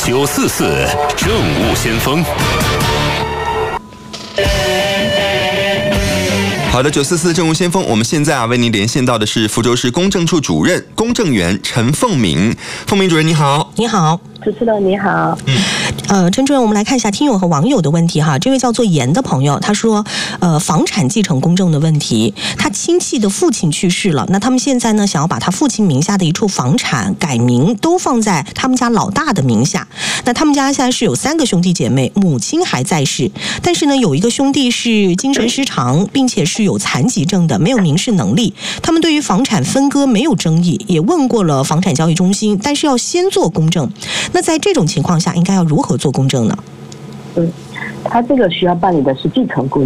944政务先锋。 好的，944政务先锋，我们现在为您连线到的是福州市公证处主任公证员陈凤鸣。凤鸣主任你好。 你好， 主持人你好。 陈主任，我们来看一下听友和网友的问题哈。这位叫做严的朋友，他说，房产继承公证的问题，他亲戚的父亲去世了，那他们现在呢，想要把他父亲名下的一处房产改名，都放在他们家老大的名下。那他们家现在是有3个兄弟姐妹，母亲还在世，但是呢，有一个兄弟是精神失常，并且是有残疾证的，没有民事能力。他们对于房产分割没有争议，也问过了房产交易中心，但是要先做公证。那在这种情况下，应该要如何做公证呢？ 他这个需要办理的是继承公证。